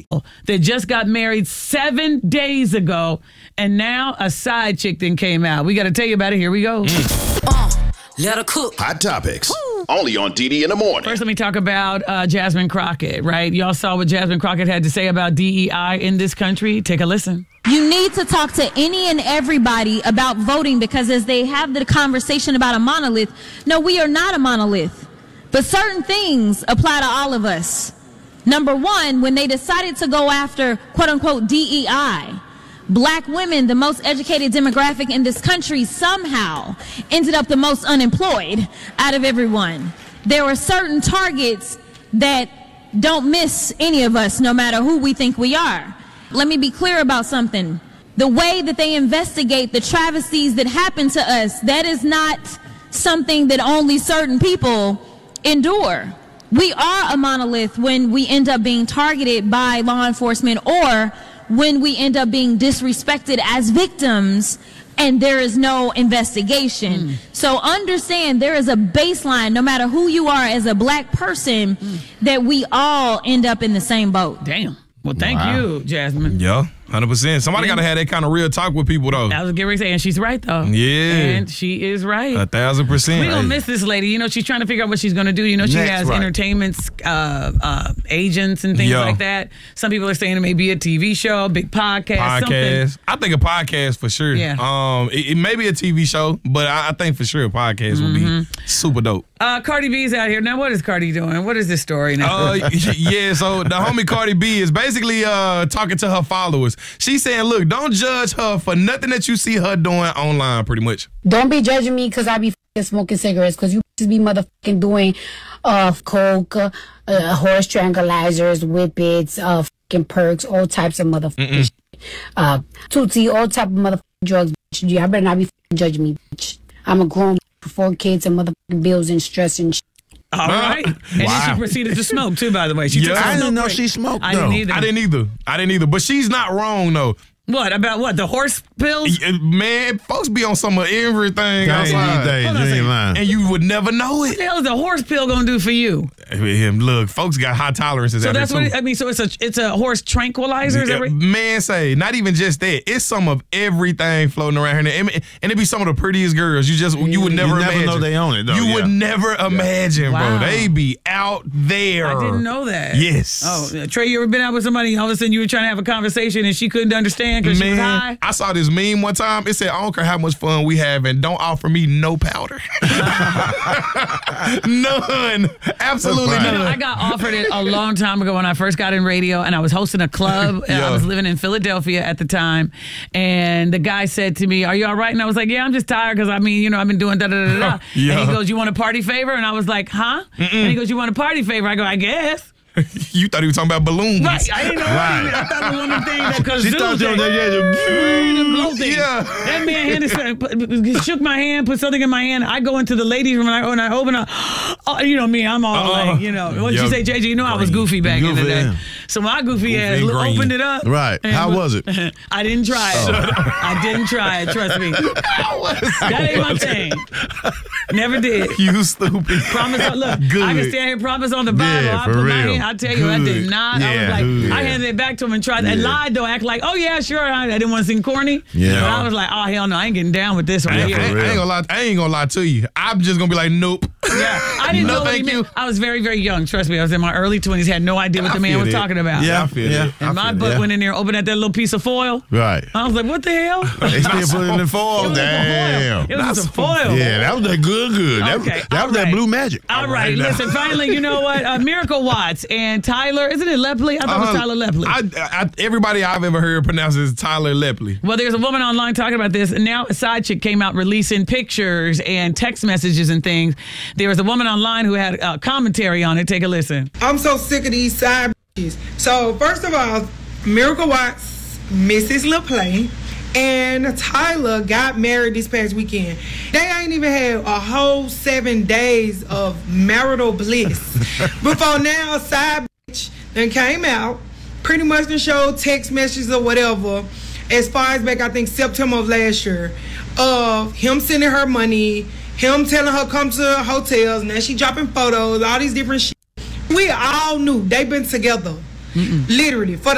that just got married 7 days ago, and now a side chick then came out. We got to tell you about it. Here we go. Let her cook. Hot Topics. Only on DD in the morning. First, let me talk about Jasmine Crockett, right? Y'all saw what Jasmine Crockett had to say about DEI in this country. Take a listen. You need to talk to any and everybody about voting, because as they have the conversation about a monolith, no, we are not a monolith. But certain things apply to all of us. Number one, when they decided to go after, quote unquote, DEI, Black women, the most educated demographic in this country, somehow ended up the most unemployed out of everyone. There are certain targets that don't miss any of us, no matter who we think we are. Let me be clear about something. The way that they investigate the travesties that happen to us, that is not something that only certain people endure. We are a monolith when we end up being targeted by law enforcement, or when we end up being disrespected as victims and there is no investigation. So understand there is a baseline, no matter who you are as a Black person, that we all end up in the same boat. Damn. Well, thank you, Jasmine. Yeah, 100%. Somebody got to have that kind of real talk with people, though. I was getting ready to say, and she's right, though. Yeah. And she is right. 1,000%. We don't miss this lady. You know, she's trying to figure out what she's going to do. You know, she has entertainment agents and things like that. Some people are saying it may be a TV show, a big podcast. Something. I think a podcast for sure. Yeah. It may be a TV show, but I think for sure a podcast would be super dope. Cardi B's out here. Now, what is Cardi doing? What is this story now? Yeah, so the homie Cardi B is basically talking to her followers. She's saying, look, don't judge her for nothing that you see her doing online, pretty much. Don't be judging me because I be smoking cigarettes, because you just be motherfucking doing coke, horse tranquilizers, whippets, fucking perks, all types of motherfucking shit. Tootsie, all type of motherfucking drugs, bitch. Y'all better not be judging me, bitch. I'm a grown with 4 kids and motherfucking bills and stress and shit. All right. And then she proceeded to smoke, too, by the way. I didn't know she smoked, I didn't either. But she's not wrong, though. What? About what? The horse pills? Man, folks be on some of everything outside. And you would never know it. What the hell is a horse pill going to do for you? Look, folks got high tolerances out there, too. What I mean, so it's a horse tranquilizer? Is that right? Man, say, not even just that. It's some of everything floating around here. And it be some of the prettiest girls. You would never imagine. You never know they own it, though. You would never imagine, bro. They be out there. I didn't know that. Yes. Oh, Trey, you ever been out with somebody and all of a sudden you were trying to have a conversation and she couldn't understand because she was high? I saw this meme one time. It said, I don't care how much fun we have, and don't offer me no powder. None. Absolutely none. You know, I got offered it a long time ago when I first got in radio, and I was hosting a club. I was living in Philadelphia at the time, and the guy said to me, are you all right? And I was like, yeah, I'm just tired because, I've been doing da-da-da-da-da. And he goes, you want a party favor? And I was like, huh? And he goes, you want a party favor? I go, I guess. You thought he was talking about balloons. Right. I didn't know. I thought it was one of the things that She thought that man shook my hand, put something in my hand. I go into the ladies' room and I open up. Oh, you know me, I'm all like, what did you say, JJ? You know I was goofy back in the day. So my goofy ass opened it up. Right. How was it? I didn't try it. I didn't try it, trust me. That ain't my thing. Never did. You stupid. Promise look, I can stand here and promise on the Bible. Yeah, I put for my real. hand, I tell you, I did not. I was like, I handed it back to him and tried and lied though, act like, oh yeah, sure. I didn't want to seem corny. Yeah. But I was like, oh hell no, I ain't getting down with this right here. I ain't gonna lie to you. I'm just gonna be like, nope. Yeah, I didn't know what he meant. I was very, very young. Trust me, I was in my early 20s. Had no idea what the man was talking about. Yeah, I feel it. And my butt went in there, opened at that little piece of foil. Right. I was like, what the hell? They still put it in the foil. Damn. It was some foil. Yeah, that was that good. Okay, that was that blue magic. All right, listen, finally, you know what? Miracle Watts and Tyler, isn't it Lepley? I thought it was Tyler Lepley. Everybody I've ever heard pronounces Tyler Lepley. Well, there's a woman online talking about this, and now a side chick came out releasing pictures and text messages and things. There was a woman online who had commentary on it. Take a listen. I'm so sick of these side bitches. So, first of all, Miracle Watts, Mrs. LaPlay, and Tyler got married this past weekend. They ain't even had a whole 7 days of marital bliss. Before now, side bitch then came out, pretty much done showed text messages or whatever, as far as back, I think, September of last year, of him sending her money, him telling her come to hotels, and then she dropping photos, all these different shit. We all knew they've been together, literally, for the